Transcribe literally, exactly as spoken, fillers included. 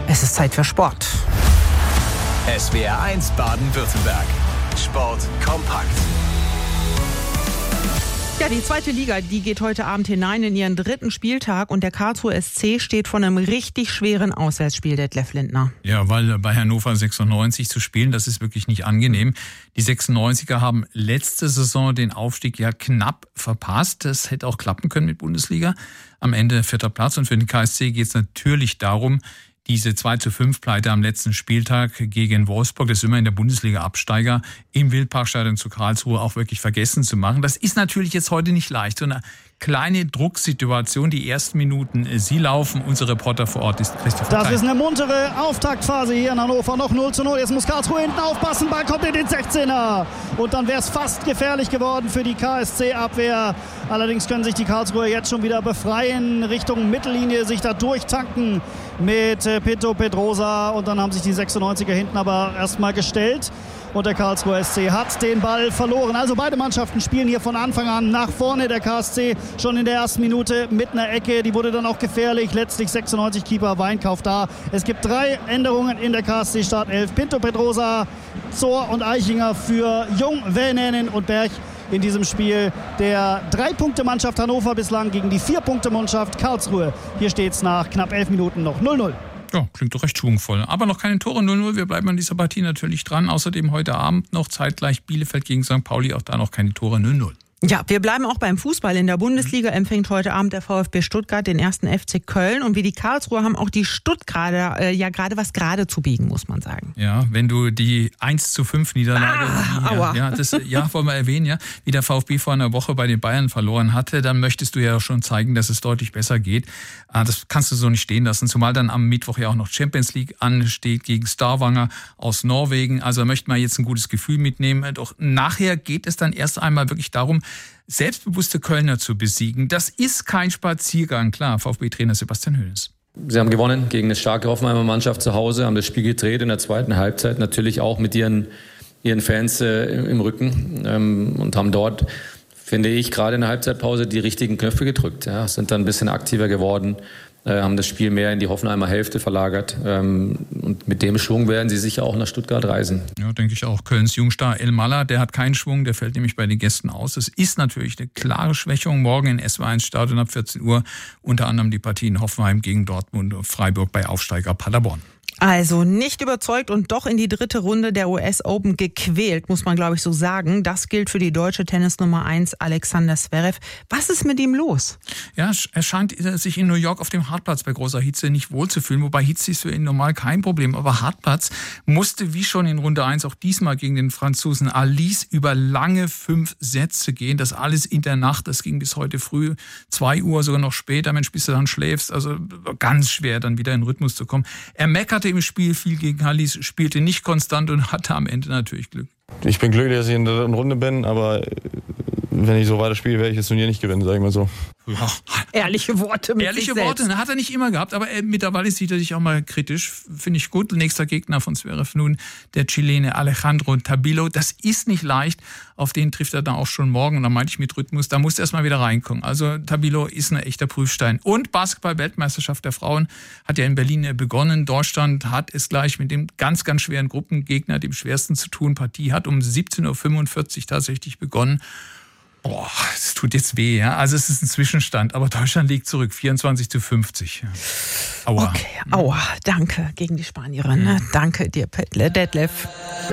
Es ist Zeit für Sport. S W R eins Baden-Württemberg. Sport kompakt. Ja, die zweite Liga, die geht heute Abend hinein in ihren dritten Spieltag und der Karlsruher S C steht vor einem richtig schweren Auswärtsspiel, Detlef Lindner. Ja, weil bei Hannover sechsundneunzig zu spielen, das ist wirklich nicht angenehm. Die sechsundneunziger haben letzte Saison den Aufstieg ja knapp verpasst. Das hätte auch klappen können mit Bundesliga. Am Ende vierter Platz und für den K S C geht es natürlich darum, diese zwei zu fünf Pleite am letzten Spieltag gegen Wolfsburg, das ist immerhin der Bundesliga-Absteiger, im Wildparkstadion zu Karlsruhe auch wirklich vergessen zu machen. Das ist natürlich jetzt heute nicht leicht. So eine kleine Drucksituation, die ersten Minuten, sie laufen. Unser Reporter vor Ort ist Christoph Das Klein. ist eine muntere Auftaktphase hier in Hannover. Noch null zu null. Jetzt muss Karlsruhe hinten aufpassen. Ball kommt in den sechzehner. Und dann wäre es fast gefährlich geworden für die K S C-Abwehr. Allerdings können sich die Karlsruher jetzt schon wieder befreien. Richtung Mittellinie sich da durchtanken mit Pinto Pedrosa. Und dann haben sich die sechsundneunziger hinten aber erstmal gestellt. Und der Karlsruher S C hat den Ball verloren. Also beide Mannschaften spielen hier von Anfang an nach vorne. Der K S C schon in der ersten Minute mit einer Ecke. Die wurde dann auch gefährlich. Letztlich sechsundneunzig Keeper Weinkauf da. Es gibt drei Änderungen in der K S C-Startelf. Pinto Pedrosa, Zohr und Eichinger für Jung, Venänen und Berg in diesem Spiel der Drei-Punkte-Mannschaft Hannover bislang gegen die Vier-Punkte-Mannschaft Karlsruhe. Hier steht es nach knapp elf Minuten noch null null. Ja, klingt doch recht schwungvoll. Aber noch keine Tore, null null. Wir bleiben an dieser Partie natürlich dran. Außerdem heute Abend noch zeitgleich Bielefeld gegen Sankt Pauli. Auch da noch keine Tore, null null. Ja, wir bleiben auch beim Fußball. In der Bundesliga empfängt heute Abend der VfB Stuttgart den ersten F C Köln. Und wie die Karlsruher haben auch die Stuttgarter äh, ja gerade was gerade zu biegen, muss man sagen. Ja, wenn du die eins zu fünf Niederlage, ah, ja, ja, das, ja, wollen wir erwähnen, ja, wie der VfB vor einer Woche bei den Bayern verloren hatte, dann möchtest du ja schon zeigen, dass es deutlich besser geht. Das kannst du so nicht stehen lassen, zumal dann am Mittwoch ja auch noch Champions League ansteht gegen Stavanger aus Norwegen. Also möchte man jetzt ein gutes Gefühl mitnehmen. Doch nachher geht es dann erst einmal wirklich darum, selbstbewusste Kölner zu besiegen. Das ist kein Spaziergang, klar, VfB-Trainer Sebastian Hoeneß. Sie haben gewonnen gegen eine starke Hoffenheimer Mannschaft zu Hause, haben das Spiel gedreht in der zweiten Halbzeit, natürlich auch mit ihren, ihren Fans äh, im Rücken ähm, und haben dort, finde ich, gerade in der Halbzeitpause die richtigen Knöpfe gedrückt. Ja, sind dann ein bisschen aktiver geworden, äh, haben das Spiel mehr in die Hoffenheimer Hälfte verlagert ähm, und mit dem Schwung werden sie sicher auch nach Stuttgart reisen. Ja, denke ich auch. Kölns Jungstar El Malla, der hat keinen Schwung, der fällt nämlich bei den Gästen aus. Es ist natürlich eine klare Schwächung. Morgen in S W R eins Stadion ab vierzehn Uhr, unter anderem die Partie in Hoffenheim gegen Dortmund und Freiburg bei Aufsteiger Paderborn. Also nicht überzeugt und doch in die dritte Runde der U S Open gequält, muss man glaube ich so sagen. Das gilt für die deutsche Tennis-Nummer eins Alexander Zverev. Was ist mit ihm los? Ja, er scheint sich in New York auf dem Hartplatz bei großer Hitze nicht wohlzufühlen. Wobei Hitze ist für ihn normal kein Problem. Aber Hartplatz musste wie schon in Runde eins auch diesmal gegen den Franzosen Alice über lange fünf Sätze gehen. Das alles in der Nacht. Das ging bis heute früh, zwei Uhr, sogar noch später. Mensch, bis du dann schläfst. Also ganz schwer, dann wieder in den Rhythmus zu kommen. Er meckerte im Spiel viel gegen Hallis, spielte nicht konstant und hatte am Ende natürlich Glück. Ich bin glücklich, dass ich in der dritten Runde bin, aber wenn ich so weiter spiele, werde ich das Turnier nicht gewinnen, sage ich mal so. Ja. Ehrliche Worte mit Ehrliche sich Worte, selbst. hat er nicht immer gehabt, aber er, mittlerweile sieht er sich auch mal kritisch. Finde ich gut. Nächster Gegner von Zverev nun, der Chilene Alejandro Tabilo. Das ist nicht leicht. Auf den trifft er dann auch schon morgen. Und da meinte ich mit Rhythmus, da muss er erst mal wieder reinkommen. Also Tabilo ist ein echter Prüfstein. Und Basketball-Weltmeisterschaft der Frauen hat ja in Berlin begonnen. Deutschland hat es gleich mit dem ganz, ganz schweren Gruppengegner, dem schwersten zu tun. Partie hat um siebzehn Uhr fünfundvierzig tatsächlich begonnen. Boah, es tut jetzt weh, ja. Also es ist ein Zwischenstand, aber Deutschland liegt zurück, vierundzwanzig zu fünfzig. Aua. Okay, aua, danke gegen die Spanierin. Ne? Danke dir, Detlef.